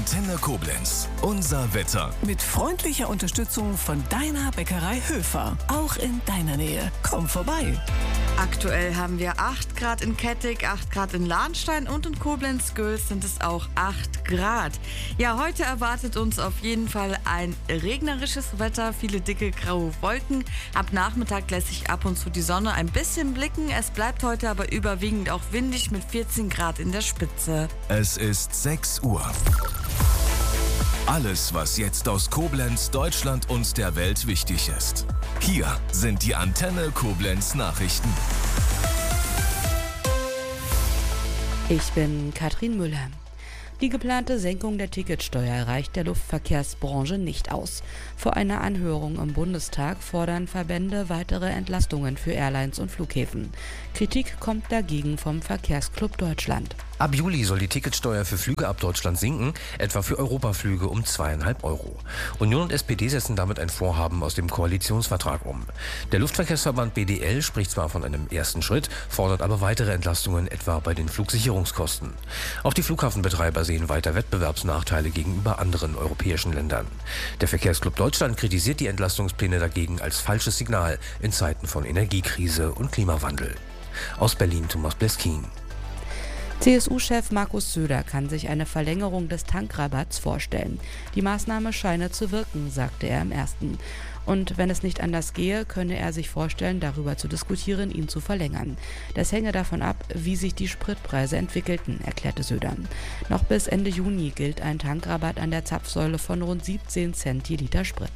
Antenne Koblenz. Unser Wetter. Mit freundlicher Unterstützung von deiner Bäckerei Höfer. Auch in deiner Nähe. Komm vorbei. Aktuell haben wir 8 Grad in Kettig, 8 Grad in Lahnstein und in Koblenz-Göls sind es auch 8 Grad. Ja, heute erwartet uns auf jeden Fall ein regnerisches Wetter, viele dicke graue Wolken. Ab Nachmittag lässt sich ab und zu die Sonne ein bisschen blicken. Es bleibt heute aber überwiegend auch windig mit 14 Grad in der Spitze. Es ist 6 Uhr. Alles, was jetzt aus Koblenz, Deutschland und der Welt wichtig ist. Hier sind die Antenne Koblenz Nachrichten. Ich bin Katrin Müller. Die geplante Senkung der Ticketsteuer reicht der Luftverkehrsbranche nicht aus. Vor einer Anhörung im Bundestag fordern Verbände weitere Entlastungen für Airlines und Flughäfen. Kritik kommt dagegen vom Verkehrsclub Deutschland. Ab Juli soll die Ticketsteuer für Flüge ab Deutschland sinken, etwa für Europaflüge um 2,5 Euro. Union und SPD setzen damit ein Vorhaben aus dem Koalitionsvertrag um. Der Luftverkehrsverband BDL spricht zwar von einem ersten Schritt, fordert aber weitere Entlastungen, etwa bei den Flugsicherungskosten. Auch die Flughafenbetreiber sehen weiter Wettbewerbsnachteile gegenüber anderen europäischen Ländern. Der Verkehrsclub Deutschland kritisiert die Entlastungspläne dagegen als falsches Signal in Zeiten von Energiekrise und Klimawandel. Aus Berlin Thomas Bleskin. CSU-Chef Markus Söder kann sich eine Verlängerung des Tankrabatts vorstellen. Die Maßnahme scheine zu wirken, sagte er im Ersten. Und wenn es nicht anders gehe, könne er sich vorstellen, darüber zu diskutieren, ihn zu verlängern. Das hänge davon ab, wie sich die Spritpreise entwickelten, erklärte Söder. Noch bis Ende Juni gilt ein Tankrabatt an der Zapfsäule von rund 17 Cent je Liter Sprit.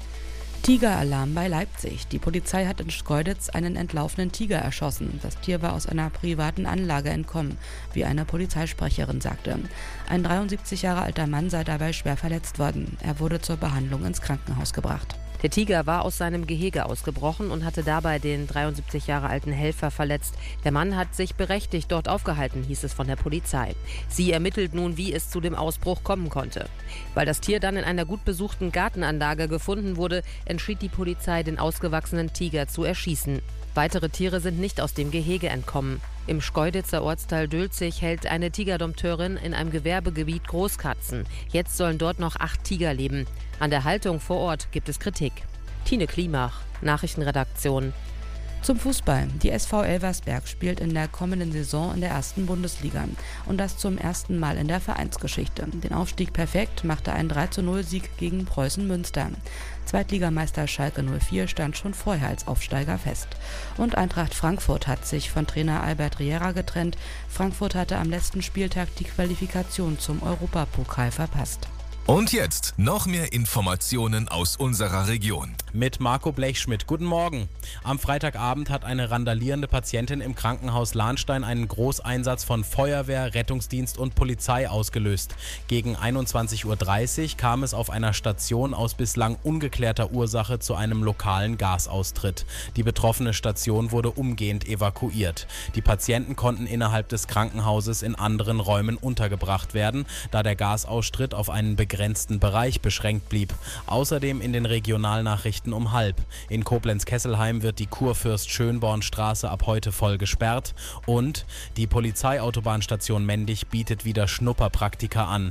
Tigeralarm bei Leipzig. Die Polizei hat in Schkeuditz einen entlaufenen Tiger erschossen. Das Tier war aus einer privaten Anlage entkommen, wie eine Polizeisprecherin sagte. Ein 73 Jahre alter Mann sei dabei schwer verletzt worden. Er wurde zur Behandlung ins Krankenhaus gebracht. Der Tiger war aus seinem Gehege ausgebrochen und hatte dabei den 73 Jahre alten Helfer verletzt. Der Mann hat sich berechtigt dort aufgehalten, hieß es von der Polizei. Sie ermittelt nun, wie es zu dem Ausbruch kommen konnte. Weil das Tier dann in einer gut besuchten Gartenanlage gefunden wurde, entschied die Polizei, den ausgewachsenen Tiger zu erschießen. Weitere Tiere sind nicht aus dem Gehege entkommen. Im Schkeuditzer Ortsteil Dülzig hält eine Tigerdompteurin in einem Gewerbegebiet Großkatzen. Jetzt sollen dort noch 8 Tiger leben. An der Haltung vor Ort gibt es Kritik. Tine Klimach, Nachrichtenredaktion. Zum Fußball. Die SV Elversberg spielt in der kommenden Saison in der 1. Bundesliga. Und das zum ersten Mal in der Vereinsgeschichte. Den Aufstieg perfekt machte ein 3:0-Sieg gegen Preußen Münster. Zweitligameister Schalke 04 stand schon vorher als Aufsteiger fest. Und Eintracht Frankfurt hat sich von Trainer Albert Riera getrennt. Frankfurt hatte am letzten Spieltag die Qualifikation zum Europapokal verpasst. Und jetzt noch mehr Informationen aus unserer Region. Mit Marco Blechschmidt. Guten Morgen. Am Freitagabend hat eine randalierende Patientin im Krankenhaus Lahnstein einen Großeinsatz von Feuerwehr, Rettungsdienst und Polizei ausgelöst. Gegen 21:30 Uhr kam es auf einer Station aus bislang ungeklärter Ursache zu einem lokalen Gasaustritt. Die betroffene Station wurde umgehend evakuiert. Die Patienten konnten innerhalb des Krankenhauses in anderen Räumen untergebracht werden, da der Gasaustritt auf einen begrenzten Bereich beschränkt blieb. Außerdem in den Regionalnachrichten um 12:30. In Koblenz-Kesselheim wird die Kurfürst-Schönborn-Straße ab heute voll gesperrt und die Polizeiautobahnstation Mendig bietet wieder Schnupperpraktika an.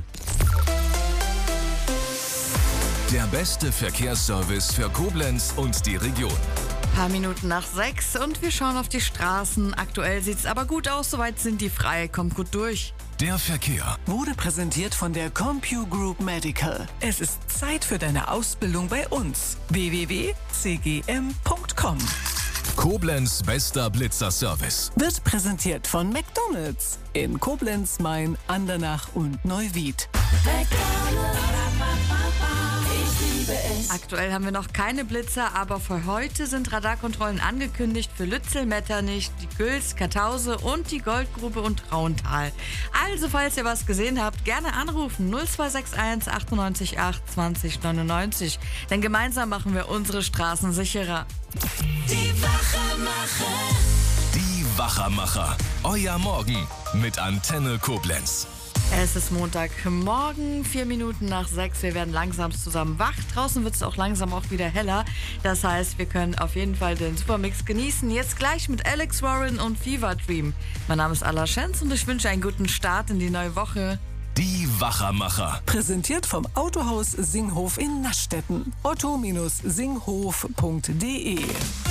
Der beste Verkehrsservice für Koblenz und die Region. Paar Minuten nach 6 und wir schauen auf die Straßen. Aktuell sieht es aber gut aus, soweit sind die frei. Kommt gut durch. Der Verkehr Wurde präsentiert von der CompuGroup Medical. Es ist Zeit für deine Ausbildung bei uns. www.cgm.com. Koblenz bester Blitzerservice. Wird präsentiert von McDonald's in Koblenz, Main, Andernach und Neuwied. Aktuell haben wir noch keine Blitzer, aber für heute sind Radarkontrollen angekündigt für Lützel, Metternich, die Güls, Kartause und die Goldgrube und Trauntal. Also, falls ihr was gesehen habt, gerne anrufen 0261 98 8 20 99. Denn gemeinsam machen wir unsere Straßen sicherer. Die Wachermacher. Euer Morgen mit Antenne Koblenz. Es ist Montagmorgen, 4 Minuten nach 6. Wir werden langsam zusammen wach. Draußen wird es auch langsam wieder heller. Das heißt, wir können auf jeden Fall den Supermix genießen. Jetzt gleich mit Alex Warren und Fever Dream. Mein Name ist Ala Schenz und ich wünsche einen guten Start in die neue Woche. Die Wachermacher. Präsentiert vom Autohaus Singhof in Naschstetten. otto-singhof.de